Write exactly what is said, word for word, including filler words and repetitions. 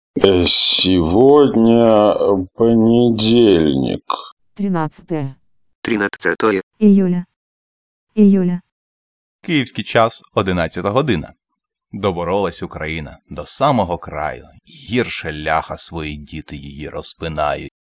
Э, Сегодня понедельник. тринадцатое тринадцятое июля. Июля. Київський час одинадцята година. Доборолась Україна до самого краю. Гірше ляха свої діти її розпинають.